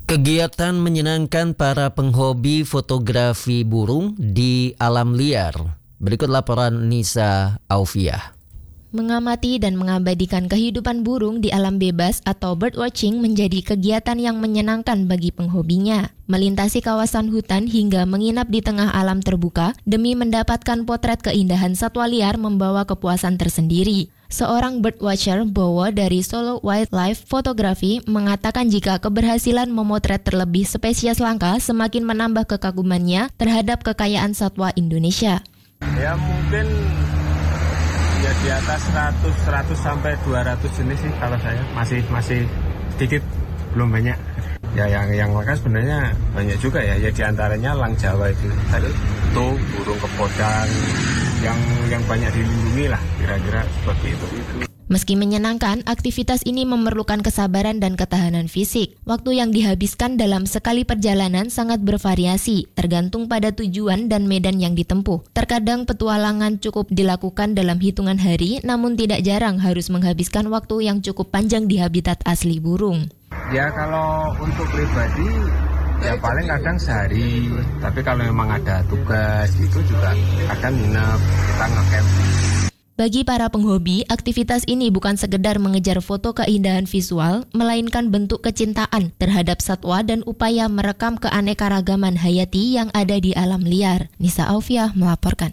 Kegiatan menyenangkan para penghobi fotografi burung di alam liar. Berikut laporan Nisa Aufiah. Mengamati dan mengabadikan kehidupan burung di alam bebas atau birdwatching menjadi kegiatan yang menyenangkan bagi penghobinya. Melintasi kawasan hutan hingga menginap di tengah alam terbuka demi mendapatkan potret keindahan satwa liar membawa kepuasan tersendiri. Seorang birdwatcher, Bowo dari Solo Wildlife Photography, mengatakan jika keberhasilan memotret terlebih spesies langka semakin menambah kekagumannya terhadap kekayaan satwa Indonesia. Ya mungkin ya di atas 100 sampai 200 jenis sih kalau saya. Masih sedikit, belum banyak. Ya yang langka sebenarnya banyak juga ya. Ya diantaranya elang Jawa itu burung kepodang yang banyak dilindungi lah, kira-kira seperti itu. Meski menyenangkan, aktivitas ini memerlukan kesabaran dan ketahanan fisik. Waktu yang dihabiskan dalam sekali perjalanan sangat bervariasi, tergantung pada tujuan dan medan yang ditempuh. Terkadang petualangan cukup dilakukan dalam hitungan hari, namun tidak jarang harus menghabiskan waktu yang cukup panjang di habitat asli burung. Ya kalau untuk pribadi, ya paling kadang sehari. Tapi kalau memang ada tugas itu juga kadang nginep, kita nge-camp. Bagi para penghobi, aktivitas ini bukan sekedar mengejar foto keindahan visual, melainkan bentuk kecintaan terhadap satwa dan upaya merekam keanekaragaman hayati yang ada di alam liar. Nisa Aufiah melaporkan.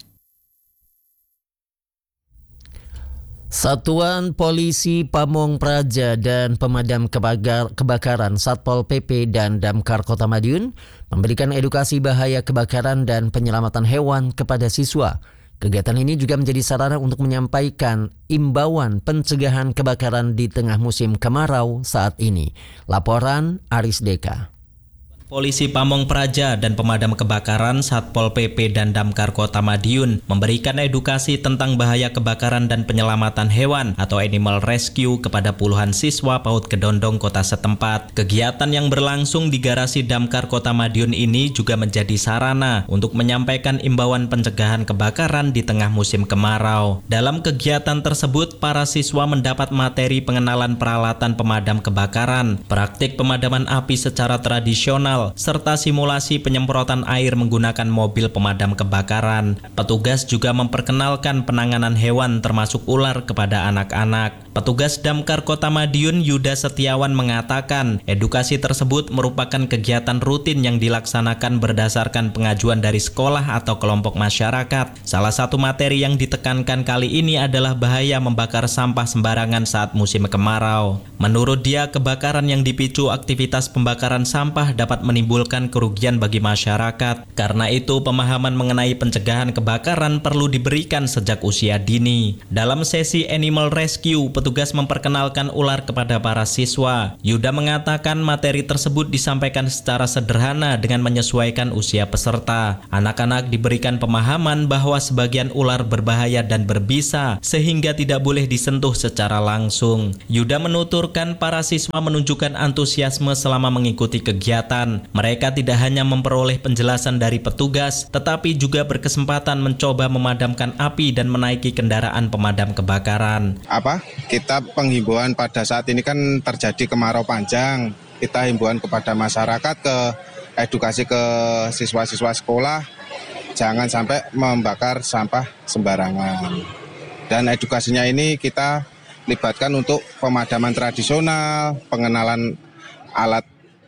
Satuan Polisi Pamong Praja dan Pemadam Kebakaran Satpol PP dan Damkar Kota Madiun memberikan edukasi bahaya kebakaran dan penyelamatan hewan kepada siswa. Kegiatan ini juga menjadi sarana untuk menyampaikan imbauan pencegahan kebakaran di tengah musim kemarau saat ini. Laporan Aris Deka. Polisi Pamong Praja dan Pemadam Kebakaran Satpol PP dan Damkar Kota Madiun memberikan edukasi tentang bahaya kebakaran dan penyelamatan hewan atau animal rescue kepada puluhan siswa PAUD Kedondong kota setempat. Kegiatan yang berlangsung di garasi Damkar Kota Madiun ini juga menjadi sarana untuk menyampaikan imbauan pencegahan kebakaran di tengah musim kemarau. Dalam kegiatan tersebut, para siswa mendapat materi pengenalan peralatan pemadam kebakaran, praktik pemadaman api secara tradisional, serta simulasi penyemprotan air menggunakan mobil pemadam kebakaran. Petugas juga memperkenalkan penanganan hewan termasuk ular kepada anak-anak. Petugas Damkar Kota Madiun Yuda Setiawan mengatakan edukasi tersebut merupakan kegiatan rutin yang dilaksanakan berdasarkan pengajuan dari sekolah atau kelompok masyarakat. Salah satu materi yang ditekankan kali ini adalah bahaya membakar sampah sembarangan saat musim kemarau. Menurut dia, kebakaran yang dipicu aktivitas pembakaran sampah dapat menimbulkan kerugian bagi masyarakat. Karena itu, pemahaman mengenai pencegahan kebakaran perlu diberikan sejak usia dini. Dalam sesi Animal Rescue, petugas memperkenalkan ular kepada para siswa. Yuda mengatakan materi tersebut disampaikan secara sederhana dengan menyesuaikan usia peserta. Anak-anak diberikan pemahaman bahwa sebagian ular berbahaya dan berbisa, sehingga tidak boleh disentuh secara langsung. Yuda menuturkan para siswa menunjukkan antusiasme selama mengikuti kegiatan. Mereka tidak hanya memperoleh penjelasan dari petugas, tetapi juga berkesempatan mencoba memadamkan api dan menaiki kendaraan pemadam kebakaran. Kita penghimbauan pada saat ini kan terjadi kemarau panjang. Kita himbauan kepada masyarakat, edukasi ke siswa-siswa sekolah, jangan sampai membakar sampah sembarangan. Dan edukasinya ini kita libatkan untuk pemadaman tradisional, pengenalan alat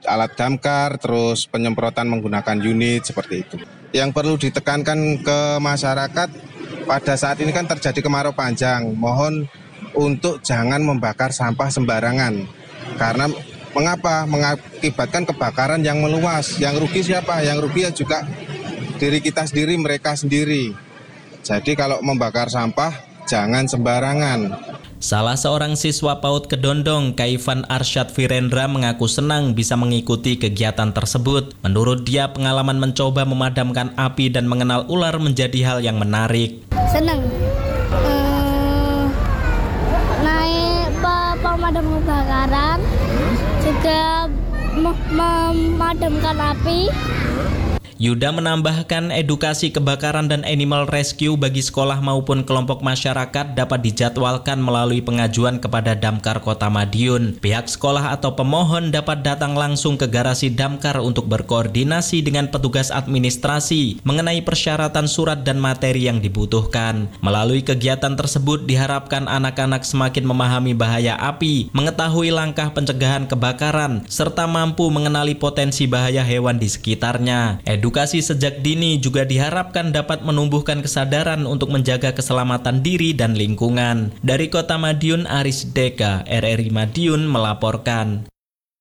damkar, terus penyemprotan menggunakan unit seperti itu. Yang perlu ditekankan ke masyarakat pada saat ini kan terjadi kemarau panjang. Mohon untuk jangan membakar sampah sembarangan. Karena mengapa? Mengakibatkan kebakaran yang meluas. Yang rugi siapa? Yang rugi ya juga diri kita sendiri, mereka sendiri. Jadi kalau membakar sampah jangan sembarangan. Salah seorang siswa PAUD Kedondong, Kaifan Arsyad Virendra, mengaku senang bisa mengikuti kegiatan tersebut. Menurut dia, pengalaman mencoba memadamkan api dan mengenal ular menjadi hal yang menarik. Senang. Naik pemadam kebakaran, juga memadamkan api. Yuda menambahkan edukasi kebakaran dan animal rescue bagi sekolah maupun kelompok masyarakat dapat dijadwalkan melalui pengajuan kepada Damkar Kota Madiun. Pihak sekolah atau pemohon dapat datang langsung ke garasi Damkar untuk berkoordinasi dengan petugas administrasi mengenai persyaratan surat dan materi yang dibutuhkan. Melalui kegiatan tersebut diharapkan anak-anak semakin memahami bahaya api, mengetahui langkah pencegahan kebakaran, serta mampu mengenali potensi bahaya hewan di sekitarnya. Edukasi sejak dini juga diharapkan dapat menumbuhkan kesadaran untuk menjaga keselamatan diri dan lingkungan. Dari Kota Madiun, Aris Deka, RRI Madiun melaporkan.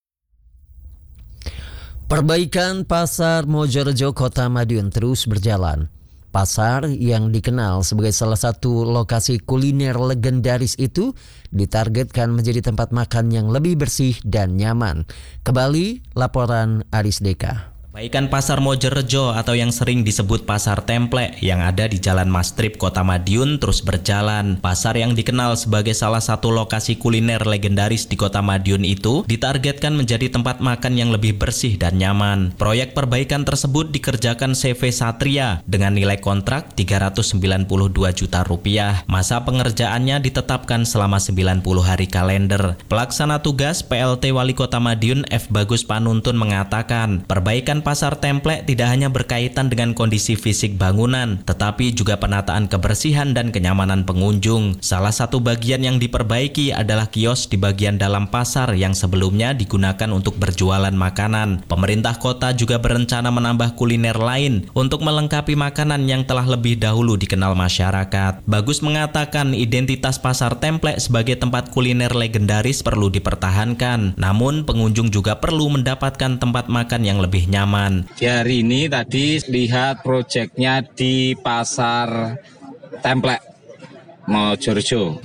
Perbaikan Pasar Mojorejo Kota Madiun terus berjalan. Pasar yang dikenal sebagai salah satu lokasi kuliner legendaris itu ditargetkan menjadi tempat makan yang lebih bersih dan nyaman. Kembali laporan Aris Deka. Perbaikan Pasar Mojorejo atau yang sering disebut Pasar Templek yang ada di Jalan Mastrip Kota Madiun terus berjalan. Pasar yang dikenal sebagai salah satu lokasi kuliner legendaris di Kota Madiun itu ditargetkan menjadi tempat makan yang lebih bersih dan nyaman. Proyek perbaikan tersebut dikerjakan CV Satria dengan nilai kontrak Rp392 juta. Masa pengerjaannya ditetapkan selama 90 hari kalender. Pelaksana tugas PLT Wali Kota Madiun F. Bagus Panuntun mengatakan, perbaikan Pasar Templek tidak hanya berkaitan dengan kondisi fisik bangunan, tetapi juga penataan kebersihan dan kenyamanan pengunjung. Salah satu bagian yang diperbaiki adalah kios di bagian dalam pasar yang sebelumnya digunakan untuk berjualan makanan. Pemerintah kota juga berencana menambah kuliner lain untuk melengkapi makanan yang telah lebih dahulu dikenal masyarakat. Bagus mengatakan identitas Pasar Templek sebagai tempat kuliner legendaris perlu dipertahankan, namun pengunjung juga perlu mendapatkan tempat makan yang lebih nyaman. Di hari ini tadi lihat proyeknya di Pasar Templek Mojorejo.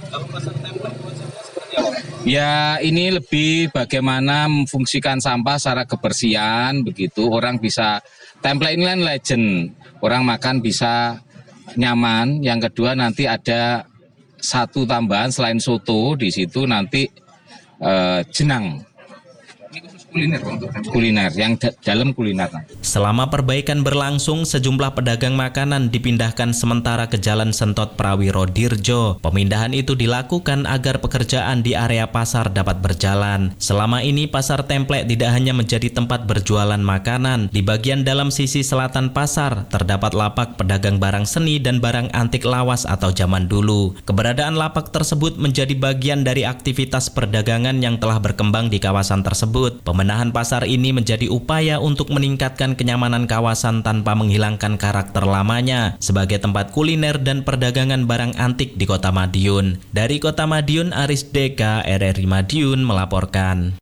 Ya, ini lebih bagaimana memfungsikan sampah secara kebersihan, begitu orang bisa. Templek ini kan legend, orang makan bisa nyaman. Yang kedua nanti ada satu tambahan selain soto di situ nanti jenang. Kuliner yang dalam kuliner. Selama perbaikan berlangsung, sejumlah pedagang makanan dipindahkan sementara ke Jalan Sentot Prawiro Dirjo. Pemindahan itu dilakukan agar pekerjaan di area pasar dapat berjalan. Selama ini Pasar Templek tidak hanya menjadi tempat berjualan makanan. Di bagian dalam sisi selatan pasar terdapat lapak pedagang barang seni dan barang antik lawas atau zaman dulu. Keberadaan lapak tersebut menjadi bagian dari aktivitas perdagangan yang telah berkembang di kawasan tersebut. Pembenahan pasar ini menjadi upaya untuk meningkatkan kenyamanan kawasan tanpa menghilangkan karakter lamanya sebagai tempat kuliner dan perdagangan barang antik di Kota Madiun. Dari Kota Madiun, Aris Deka, RRI Madiun melaporkan.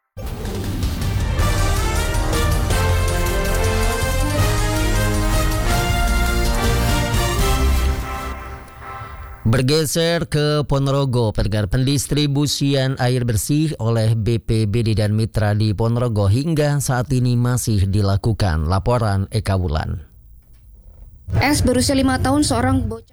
Bergeser ke Ponorogo, pendengar, pendistribusian air bersih oleh BPBD dan mitra di Ponorogo hingga saat ini masih dilakukan. Laporan Eka Wulan. S berusia 5 tahun, seorang bocah.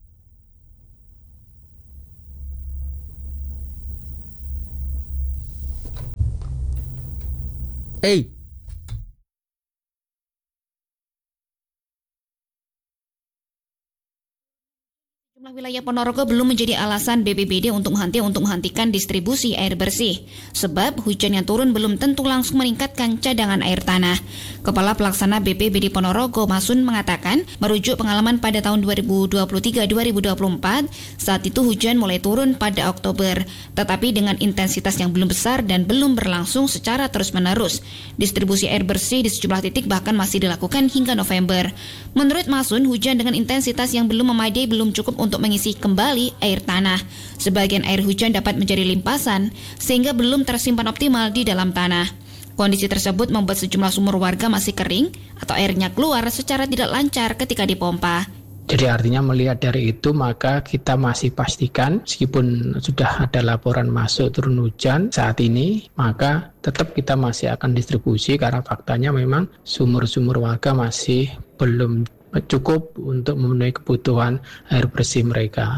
Jumlah wilayah Ponorogo belum menjadi alasan BPBD untuk menghentikan distribusi air bersih. Sebab hujan yang turun belum tentu langsung meningkatkan cadangan air tanah. Kepala Pelaksana BPBD Ponorogo, Masun, mengatakan merujuk pengalaman pada tahun 2023-2024, saat itu hujan mulai turun pada Oktober. Tetapi dengan intensitas yang belum besar dan belum berlangsung secara terus-menerus. Distribusi air bersih di sejumlah titik bahkan masih dilakukan hingga November. Menurut Masun, hujan dengan intensitas yang belum memadai belum cukup untuk mengisi kembali air tanah. Sebagian air hujan dapat menjadi limpasan sehingga belum tersimpan optimal di dalam tanah. Kondisi tersebut membuat sejumlah sumur warga masih kering atau airnya keluar secara tidak lancar ketika dipompa. Jadi artinya melihat dari itu maka kita masih pastikan meskipun sudah ada laporan masuk turun hujan saat ini, maka tetap kita masih akan distribusi karena faktanya memang sumur-sumur warga masih belum cukup untuk memenuhi kebutuhan air bersih mereka.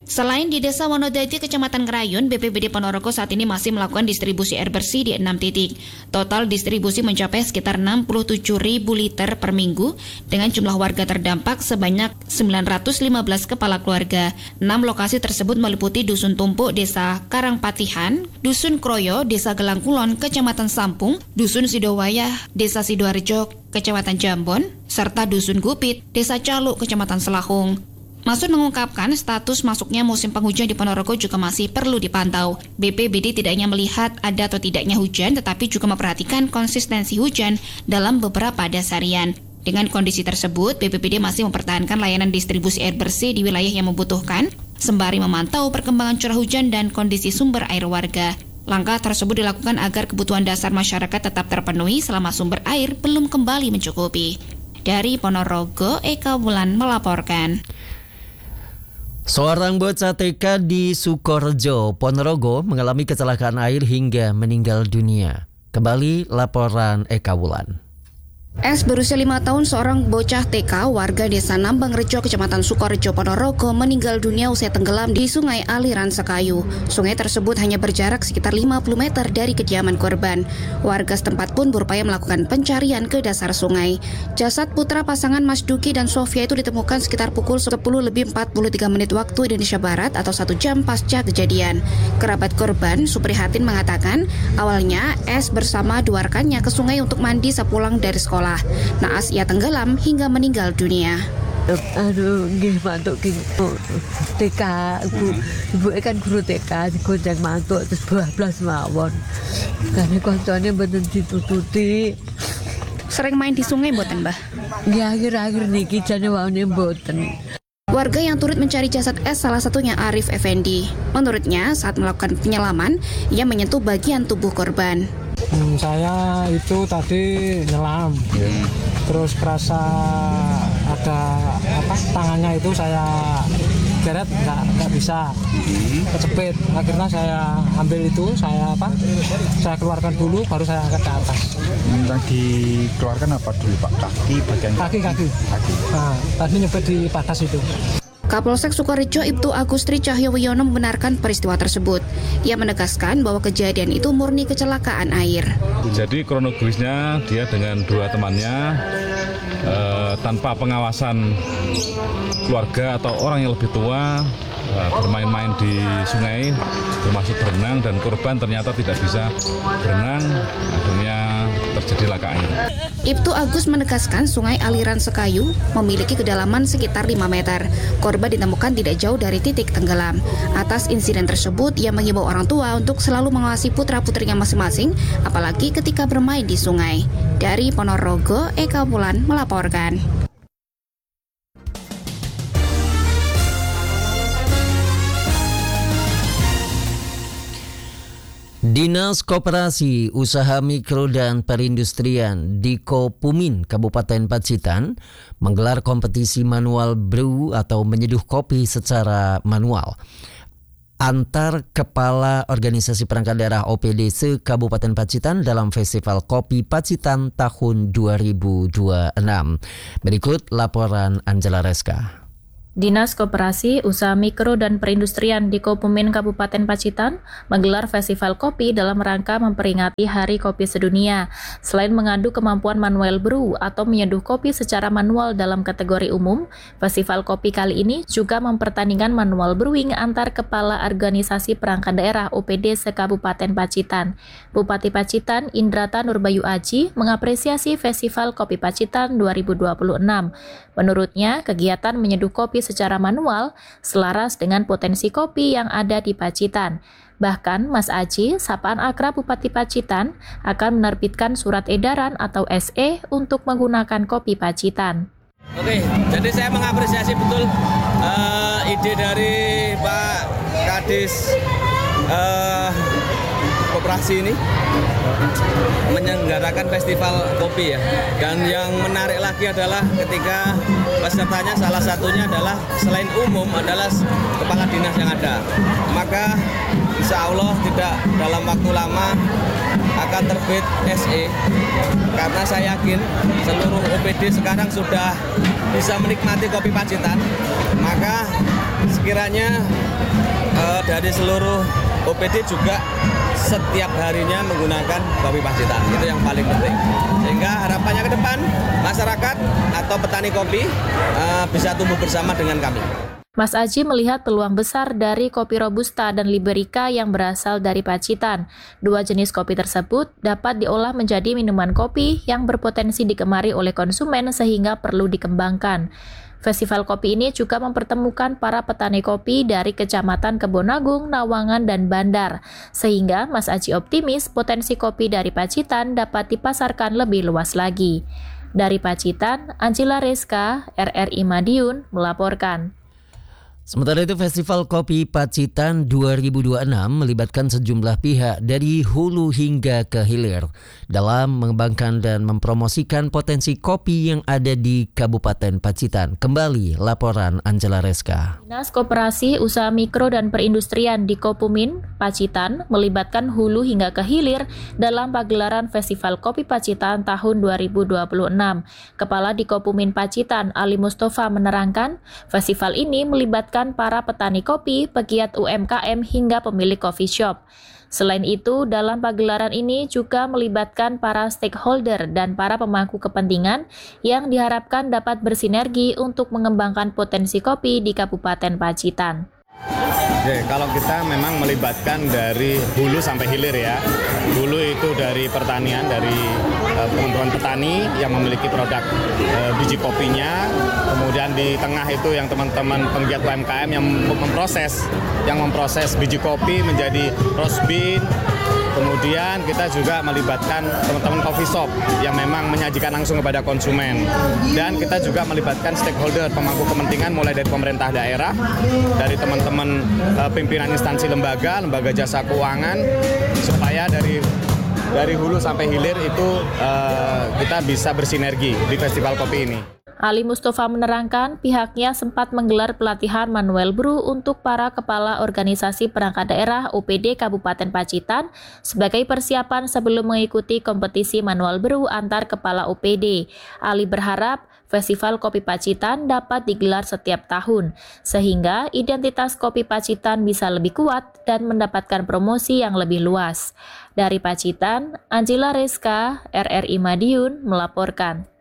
Selain di Desa Wonodadi, Kecamatan Ngerayun, BPBD Ponorogo saat ini masih melakukan distribusi air bersih di 6 titik. Total distribusi mencapai sekitar 67.000 liter per minggu dengan jumlah warga terdampak sebanyak 915 kepala keluarga. 6 lokasi tersebut meliputi Dusun Tumpuk, Desa Karangpatihan, Dusun Kroyo, Desa Gelangkulon, Kecamatan Sampung, Dusun Sidowayah, Desa Sidoarjo, Kecamatan Jambon, serta Dusun Gupit, Desa Caluk, Kecamatan Selahung. Masud mengungkapkan status masuknya musim penghujan di Ponorogo juga masih perlu dipantau. BPBD tidak hanya melihat ada atau tidaknya hujan, tetapi juga memperhatikan konsistensi hujan dalam beberapa dasarian. Dengan kondisi tersebut, BPBD masih mempertahankan layanan distribusi air bersih di wilayah yang membutuhkan, sembari memantau perkembangan curah hujan dan kondisi sumber air warga. Langkah tersebut dilakukan agar kebutuhan dasar masyarakat tetap terpenuhi selama sumber air belum kembali mencukupi. Dari Ponorogo, Eka Wulan melaporkan. Seorang bocah TK di Sukorejo, Ponorogo mengalami kecelakaan air hingga meninggal dunia. Kembali laporan Eka Wulan. S berusia 5 tahun, seorang bocah TK warga Desa Nambang Rejo, Kecamatan Sukorejo, Ponorogo meninggal dunia usai tenggelam di Sungai Aliran Sekayu. Sungai tersebut hanya berjarak sekitar 50 meter dari kediaman korban. Warga setempat pun berupaya melakukan pencarian ke dasar sungai. Jasad putra pasangan Mas Duki dan Sofia itu ditemukan sekitar pukul 10:43 waktu Indonesia Barat atau 1 jam pasca kejadian. Kerabat korban, Suprihatin, mengatakan awalnya S bersama dua rekannya ke sungai untuk mandi sepulang dari sekolah. Naas ia tenggelam hingga meninggal dunia. Aduh, nggih mantuk ki TK, ibu kan guru TK, digonceng mantuk terus bablas mawon. Kan koncone mboten ditututi. Sering main di sungai mboten, Mbah? Nggih, akhir-akhir niki jane waune mboten. Warga yang turut mencari jasad S salah satunya Arif Effendi. Menurutnya, saat melakukan penyelaman, ia menyentuh bagian tubuh korban. Saya itu tadi nyelam, terus kerasa ada tangannya itu saya geret nggak bisa kecepit. Akhirnya saya ambil itu, saya keluarkan dulu, baru saya angkat ke atas. Yang dikeluarkan apa dulu Pak? Kaki bagian kaki. Nah, tadi nyebet di patas itu. Kapolsek Sukorejo Ibtu Agustri Cahyowiono membenarkan peristiwa tersebut. Ia menegaskan bahwa kejadian itu murni kecelakaan air. Jadi kronologisnya dia dengan dua temannya tanpa pengawasan keluarga atau orang yang lebih tua bermain-main di sungai, termasuk berenang, dan korban ternyata tidak bisa berenang, akhirnya terjadi laka air. Ibtu Agus menegaskan Sungai Aliran Sekayu memiliki kedalaman sekitar 5 meter. Korban ditemukan tidak jauh dari titik tenggelam. Atas insiden tersebut, ia mengimbau orang tua untuk selalu mengawasi putra-putrinya masing-masing, apalagi ketika bermain di sungai. Dari Ponorogo, Eka Wulan melaporkan. Dinas Koperasi, Usaha Mikro dan Perindustrian Dikopumin Kabupaten Pacitan menggelar kompetisi manual brew atau menyeduh kopi secara manual antar kepala organisasi perangkat daerah OPD se-Kabupaten Pacitan dalam Festival Kopi Pacitan tahun 2026. Berikut laporan Angela Reska. Dinas Koperasi, Usaha Mikro dan Perindustrian Dikopumin Kabupaten Pacitan menggelar festival kopi dalam rangka memperingati Hari Kopi Sedunia. Selain mengadu kemampuan manual brew atau menyeduh kopi secara manual dalam kategori umum, festival kopi kali ini juga mempertandingkan manual brewing antar kepala organisasi perangkat daerah OPD se-Kabupaten Pacitan. Bupati Pacitan, Indrata Nurbayu Aji, mengapresiasi Festival Kopi Pacitan 2026. Menurutnya, kegiatan menyeduh kopi secara manual selaras dengan potensi kopi yang ada di Pacitan. Bahkan, Mas Aji, sapaan akrab Bupati Pacitan, akan menerbitkan surat edaran atau SE untuk menggunakan kopi Pacitan. Oke, jadi saya mengapresiasi betul ide dari Pak Kadis Koperasi ini menyelenggarakan festival kopi ya. Dan yang menarik lagi adalah ketika pesertanya salah satunya adalah selain umum adalah kepala dinas yang ada. Maka insya Allah tidak dalam waktu lama akan terbit SE, karena saya yakin seluruh OPD sekarang sudah bisa menikmati kopi Pacitan. Maka sekiranya dari seluruh OPD juga setiap harinya menggunakan kopi Pacitan. Itu yang paling penting. Sehingga harapannya ke depan masyarakat atau petani kopi bisa tumbuh bersama dengan kami. Mas Aji melihat peluang besar dari kopi Robusta dan Liberica yang berasal dari Pacitan. Dua jenis kopi tersebut dapat diolah menjadi minuman kopi yang berpotensi digemari oleh konsumen sehingga perlu dikembangkan. Festival kopi ini juga mempertemukan para petani kopi dari Kecamatan Kebonagung, Nawangan, dan Bandar. Sehingga Mas Aji optimis potensi kopi dari Pacitan dapat dipasarkan lebih luas lagi. Dari Pacitan, Angela Reska, RRI Madiun, melaporkan. Sementara itu, Festival Kopi Pacitan 2026 melibatkan sejumlah pihak dari hulu hingga ke hilir dalam mengembangkan dan mempromosikan potensi kopi yang ada di Kabupaten Pacitan. Kembali laporan Angela Reska. Dinas Koperasi Usaha Mikro dan Perindustrian di Kopumin, Pacitan melibatkan hulu hingga ke hilir dalam pagelaran Festival Kopi Pacitan tahun 2026. Kepala di Kopumin Pacitan, Ali Mustafa menerangkan, festival ini melibatkan para petani kopi, pegiat UMKM hingga pemilik coffee shop. Selain itu, dalam pagelaran ini juga melibatkan para stakeholder dan para pemangku kepentingan yang diharapkan dapat bersinergi untuk mengembangkan potensi kopi di Kabupaten Pacitan. Oke, kalau kita memang melibatkan dari hulu sampai hilir ya. Hulu itu dari pertanian, dari teman-teman petani yang memiliki produk biji kopinya. Kemudian di tengah itu yang teman-teman penggiat UMKM yang memproses biji kopi menjadi roast bean. Kemudian kita juga melibatkan teman-teman coffee shop yang memang menyajikan langsung kepada konsumen. Dan kita juga melibatkan stakeholder, pemangku kepentingan mulai dari pemerintah daerah, dari teman-teman pimpinan instansi lembaga jasa keuangan, supaya dari hulu sampai hilir itu kita bisa bersinergi di festival kopi ini. Ali Mustafa menerangkan pihaknya sempat menggelar pelatihan manual brew untuk para kepala organisasi perangkat daerah OPD Kabupaten Pacitan sebagai persiapan sebelum mengikuti kompetisi manual brew antar kepala OPD. Ali berharap Festival Kopi Pacitan dapat digelar setiap tahun, sehingga identitas kopi Pacitan bisa lebih kuat dan mendapatkan promosi yang lebih luas. Dari Pacitan, Angela Reska, RRI Madiun, melaporkan.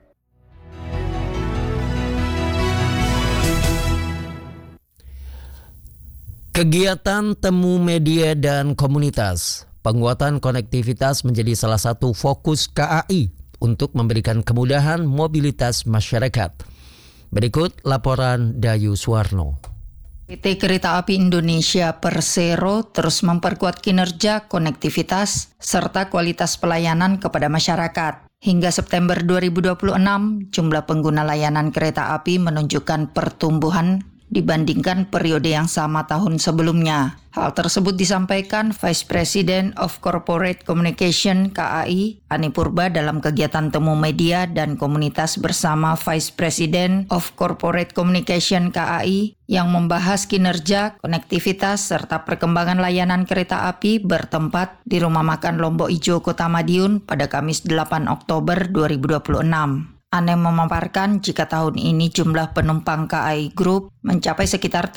Kegiatan temu media dan komunitas, penguatan konektivitas menjadi salah satu fokus KAI untuk memberikan kemudahan mobilitas masyarakat. Berikut laporan Dayu Suwarno. PT Kereta Api Indonesia Persero terus memperkuat kinerja, konektivitas, serta kualitas pelayanan kepada masyarakat. Hingga September 2026, jumlah pengguna layanan kereta api menunjukkan pertumbuhan dibandingkan periode yang sama tahun sebelumnya. Hal tersebut disampaikan Vice President of Corporate Communication KAI, Ani Purba dalam kegiatan temu media dan komunitas bersama Vice President of Corporate Communication KAI yang membahas kinerja, konektivitas, serta perkembangan layanan kereta api bertempat di Rumah Makan Lombok Ijo, Kota Madiun pada Kamis 8 Oktober 2026. Ane memaparkan jika tahun ini jumlah penumpang KAI Group mencapai sekitar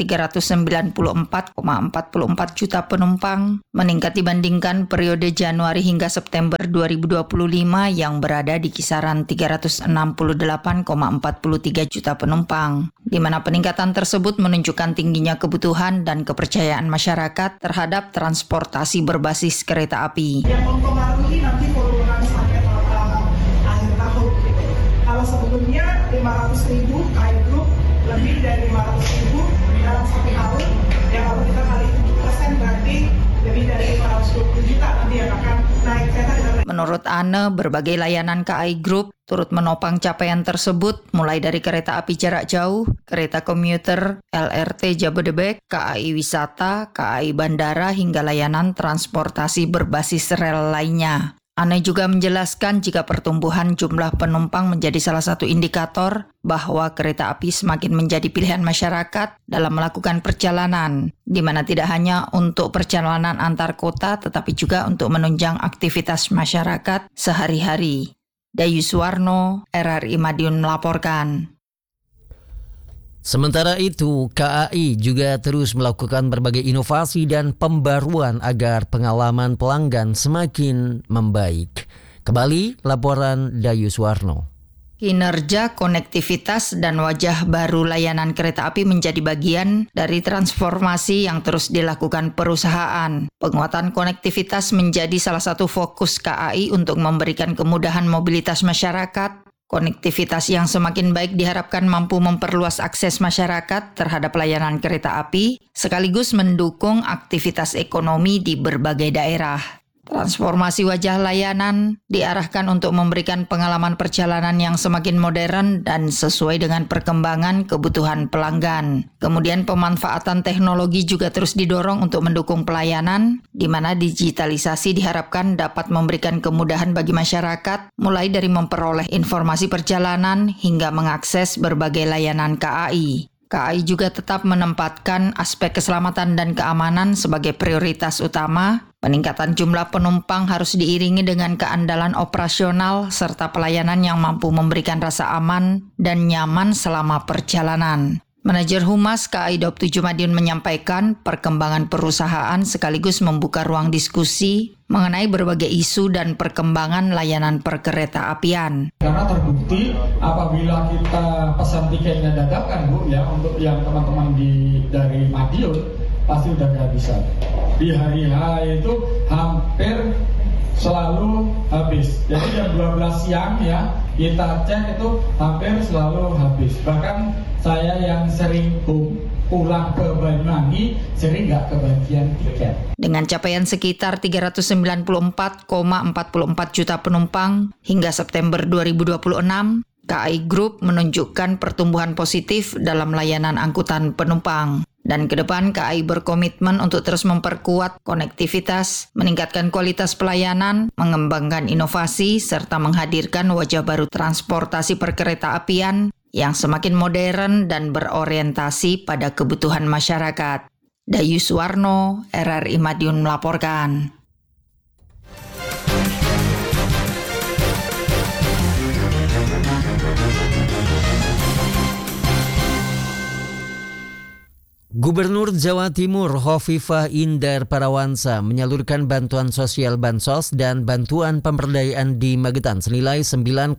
394,44 juta penumpang, meningkat dibandingkan periode Januari hingga September 2025 yang berada di kisaran 368,43 juta penumpang, di mana peningkatan tersebut menunjukkan tingginya kebutuhan dan kepercayaan masyarakat terhadap transportasi berbasis kereta api. Yang mempengaruhi nanti volume sampai akhir tahun. Kalau sebelumnya 500.000 KAI Group lebih dari 500.000 dalam satu tahun, yang kalau kita kali 7% berarti lebih dari 520 juta nanti yang akan naik kereta. Menurut Ane, berbagai layanan KAI Group turut menopang capaian tersebut, mulai dari kereta api jarak jauh, kereta komuter, LRT Jabodebek, KAI Wisata, KAI Bandara, hingga layanan transportasi berbasis rel lainnya. Ane juga menjelaskan jika pertumbuhan jumlah penumpang menjadi salah satu indikator bahwa kereta api semakin menjadi pilihan masyarakat dalam melakukan perjalanan, di mana tidak hanya untuk perjalanan antar kota tetapi juga untuk menunjang aktivitas masyarakat sehari-hari. Dayu Suwarno, RRI Madiun melaporkan. Sementara itu, KAI juga terus melakukan berbagai inovasi dan pembaruan agar pengalaman pelanggan semakin membaik. Kembali laporan Dayu Suwarno. Kinerja, konektivitas, dan wajah baru layanan kereta api menjadi bagian dari transformasi yang terus dilakukan perusahaan. Penguatan konektivitas menjadi salah satu fokus KAI untuk memberikan kemudahan mobilitas masyarakat. Konektivitas yang semakin baik diharapkan mampu memperluas akses masyarakat terhadap layanan kereta api, sekaligus mendukung aktivitas ekonomi di berbagai daerah. Transformasi wajah layanan diarahkan untuk memberikan pengalaman perjalanan yang semakin modern dan sesuai dengan perkembangan kebutuhan pelanggan. Kemudian pemanfaatan teknologi juga terus didorong untuk mendukung pelayanan, di mana digitalisasi diharapkan dapat memberikan kemudahan bagi masyarakat, mulai dari memperoleh informasi perjalanan hingga mengakses berbagai layanan KAI. KAI juga tetap menempatkan aspek keselamatan dan keamanan sebagai prioritas utama. Peningkatan jumlah penumpang harus diiringi dengan keandalan operasional serta pelayanan yang mampu memberikan rasa aman dan nyaman selama perjalanan. Manajer Humas KAI Daob 7 Madiun menyampaikan perkembangan perusahaan sekaligus membuka ruang diskusi mengenai berbagai isu dan perkembangan layanan perkereta apian. Karena terbukti apabila kita pesan tiketnya dadakan Bu ya, untuk yang teman-teman dari Madiun pasti udah kehabisan. Di hari H itu hampir selalu habis. Jadi jam 12 siang ya, kita cek itu hampir selalu habis. Bahkan saya yang sering pulang ke Banyuwangi sering nggak kebagian tiket. Dengan capaian sekitar 394,44 juta penumpang hingga September 2026, KAI Group menunjukkan pertumbuhan positif dalam layanan angkutan penumpang. Dan ke depan KAI berkomitmen untuk terus memperkuat konektivitas, meningkatkan kualitas pelayanan, mengembangkan inovasi, serta menghadirkan wajah baru transportasi perkereta apian yang semakin modern dan berorientasi pada kebutuhan masyarakat. Dayu Suwarno, RRI Madiun melaporkan. Gubernur Jawa Timur Khofifah Indar Parawansa menyalurkan bantuan sosial Bansos dan bantuan pemberdayaan di Magetan senilai 9,87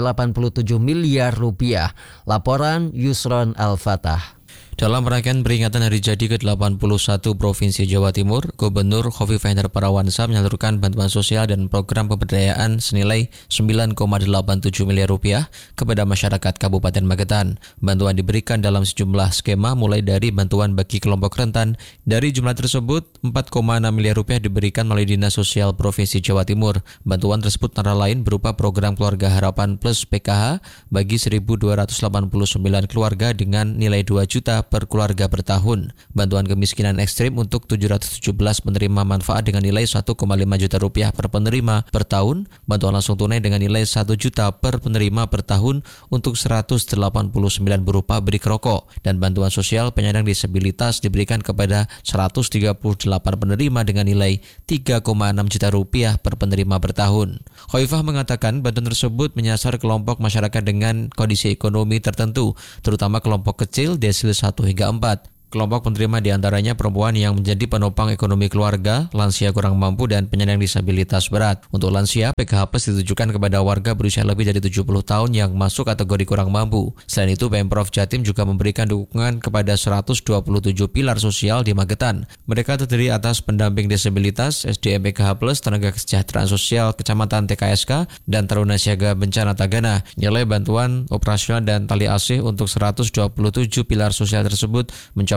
miliar rupiah. Laporan Yusron Al-Fatah. Dalam rangkaian peringatan Hari Jadi ke-81 Provinsi Jawa Timur, Gubernur Khofifah Indar Parawansa menyalurkan bantuan sosial dan program pemberdayaan senilai 9,87 miliar rupiah kepada masyarakat Kabupaten Magetan. Bantuan diberikan dalam sejumlah skema mulai dari bantuan bagi kelompok rentan. Dari jumlah tersebut, 4,6 miliar rupiah diberikan melalui Dinas Sosial Provinsi Jawa Timur. Bantuan tersebut antara lain berupa program Keluarga Harapan Plus PKH bagi 1.289 keluarga dengan nilai 2 juta per keluarga per tahun. Bantuan kemiskinan ekstrim untuk 717 penerima manfaat dengan nilai 1,5 juta rupiah per penerima per tahun. Bantuan langsung tunai dengan nilai 1 juta per penerima per tahun untuk 189 berupa brik rokok. Dan bantuan sosial penyandang disabilitas diberikan kepada 138 penerima dengan nilai 3,6 juta rupiah per penerima per tahun. Khofifah mengatakan bantuan tersebut menyasar kelompok masyarakat dengan kondisi ekonomi tertentu, terutama kelompok kecil desil 1 hingga 4. Kelompok penerima diantaranya perempuan yang menjadi penopang ekonomi keluarga, lansia kurang mampu, dan penyandang disabilitas berat. Untuk lansia, PKH Plus ditujukan kepada warga berusia lebih dari 70 tahun yang masuk kategori kurang mampu. Selain itu, Pemprov Jatim juga memberikan dukungan kepada 127 pilar sosial di Magetan. Mereka terdiri atas pendamping disabilitas, SDM PKH Plus, tenaga kesejahteraan sosial, kecamatan TKSK, dan Taruna Siaga Bencana Tagana. Nilai bantuan operasional dan tali asih untuk 127 pilar sosial tersebut mencapai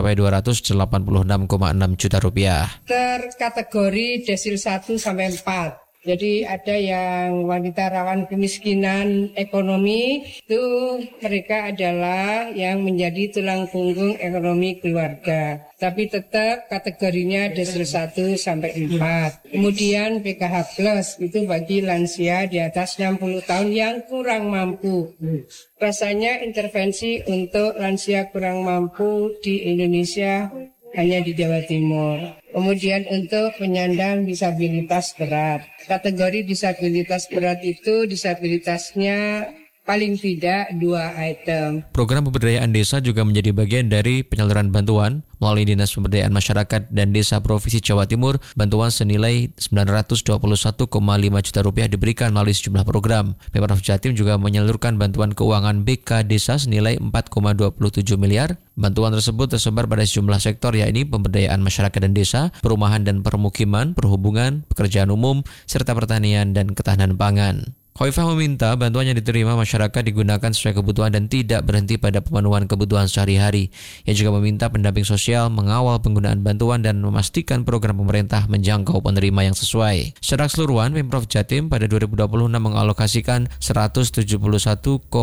286,6 juta rupiah. Terkategori desil 1 sampai 4. Jadi ada yang wanita rawan kemiskinan ekonomi, itu mereka adalah yang menjadi tulang punggung ekonomi keluarga. Tapi tetap kategorinya desil 1 sampai 4. Kemudian PKH Plus itu bagi lansia di atas 60 tahun yang kurang mampu. Rasanya intervensi untuk lansia kurang mampu di Indonesia hanya di Jawa Timur. Kemudian untuk penyandang disabilitas berat. Kategori disabilitas berat itu disabilitasnya paling tidak 2 item. Program pemberdayaan desa juga menjadi bagian dari penyaluran bantuan melalui Dinas Pemberdayaan Masyarakat dan Desa Provinsi Jawa Timur. Bantuan senilai 921,5 juta rupiah diberikan melalui sejumlah program. Pemprov Jatim juga menyalurkan bantuan keuangan BK Desa senilai 4,27 miliar. Bantuan tersebut tersebar pada sejumlah sektor, yakni pemberdayaan masyarakat dan desa, perumahan dan permukiman, perhubungan, pekerjaan umum, serta pertanian dan ketahanan pangan. Khoifah meminta bantuan yang diterima masyarakat digunakan sesuai kebutuhan dan tidak berhenti pada pemenuhan kebutuhan sehari-hari. Ia juga meminta pendamping sosial mengawal penggunaan bantuan dan memastikan program pemerintah menjangkau penerima yang sesuai. Secara keseluruhan, Pemprov Jatim pada 2026 mengalokasikan 171,2695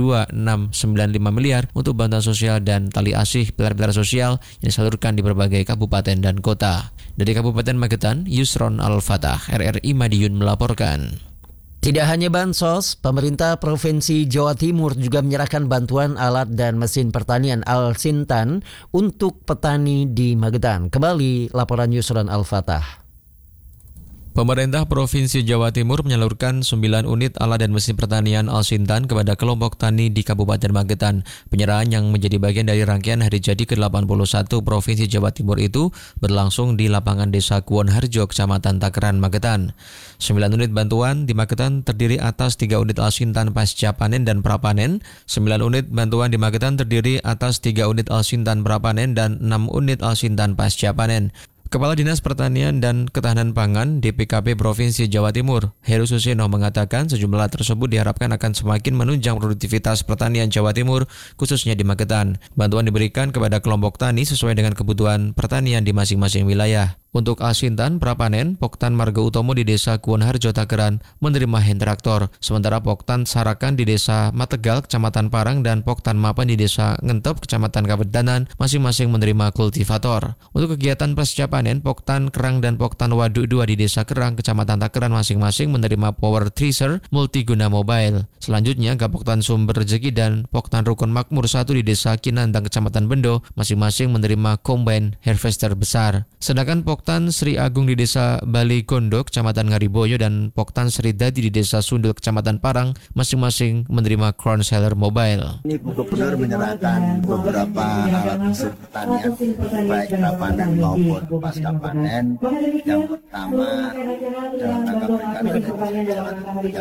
miliar untuk bantuan sosial dan tali asih pilar-pilar sosial yang disalurkan di berbagai kabupaten dan kota. Dari Kabupaten Magetan, Yusron Al-Fatah, RRI Madiun melaporkan. Tidak hanya bansos, pemerintah Provinsi Jawa Timur juga menyerahkan bantuan alat dan mesin pertanian Al-Sintan untuk petani di Magetan. Kembali laporan Yusron Al-Fatah. Pemerintah Provinsi Jawa Timur menyalurkan 9 unit alat dan mesin pertanian Al-Sintan kepada kelompok tani di Kabupaten Magetan. Penyerahan yang menjadi bagian dari rangkaian Hari Jadi ke-81 Provinsi Jawa Timur itu berlangsung di lapangan Desa Kuwonharjo, Kecamatan Takeran, Magetan. 9 unit bantuan di Magetan terdiri atas 3 unit Al-Sintan pasca panen dan prapanen. 9 unit bantuan di Magetan terdiri atas 3 unit Al-Sintan prapanen dan 6 unit Al-Sintan pasca panen. Kepala Dinas Pertanian dan Ketahanan Pangan DPKP Provinsi Jawa Timur, Heru Suseno, mengatakan sejumlah diharapkan akan semakin menunjang produktivitas pertanian Jawa Timur, khususnya di Magetan. Bantuan diberikan kepada kelompok tani sesuai dengan kebutuhan pertanian di masing-masing wilayah. Untuk Al-Sintan prapanen, Poktan Marga Utomo di Desa Kuwonharjo Takeran menerima hand traktor, sementara Poktan Sarakan di Desa Mategal, Kecamatan Parang, dan Poktan Mapan di Desa Ngentop, Kecamatan Kawedanan, masing-masing menerima kultivator. Untuk kegiatan pasca panen, Poktan Kerang dan Poktan Waduk 2 di Desa Kerang, Kecamatan Takeran, masing-masing menerima power thresher multiguna mobile. Selanjutnya, Gapoktan Sumber Rezeki dan Poktan Rukun Makmur 1 di Desa Kinandang, Kecamatan Bendo, masing-masing menerima combine harvester besar. Sedangkan Poktan Sri Agung di Desa Bali Gondo, Kecamatan Ngariboyo, dan Poktan Sri Dadi di Desa Sundul, Kecamatan Parang, masing-masing menerima crown seller mobile. Ini Gubernur menyerahkan beberapa alat mesin pertanian, baik prapanen maupun pasca panen. Yang pertama dalam rangka peringatan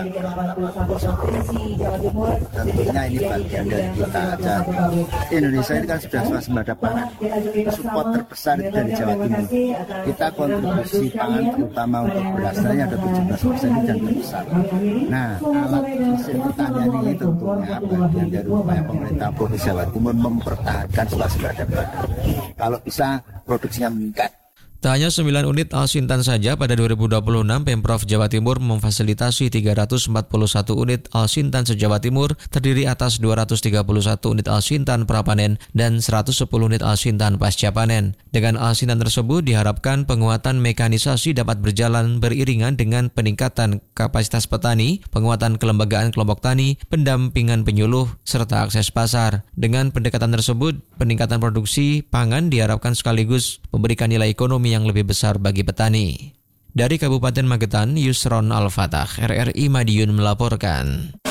tentunya ini bagian dari kita aja. Indonesia ini kan sudah swasembada pangan. Support terbesar dari Jawa Timur. Kita kontribusi pangan terutama untuk berasnya ada 17% dan terbesar. Nah, alat mesin pertanian ini tentunya bagian dari upaya pemerintah Provinsi Jawa Timur mempertahankan swasembada pangan. Kalau bisa produksinya meningkat. Tak hanya 9 unit Al-Sintan saja, pada 2026 Pemprov Jawa Timur memfasilitasi 341 unit Al-Sintan se-Jawa Timur, terdiri atas 231 unit Al-Sintan prapanen dan 110 unit Al-Sintan pasca panen. Dengan Al-Sintan tersebut diharapkan penguatan mekanisasi dapat berjalan beriringan dengan peningkatan kapasitas petani, penguatan kelembagaan kelompok tani, pendampingan penyuluh, serta akses pasar. Dengan pendekatan tersebut, peningkatan produksi pangan diharapkan sekaligus memberikan nilai ekonomi yang lebih besar bagi petani. Dari Kabupaten Magetan, Yusron Al-Fatah, RRI Madiun melaporkan.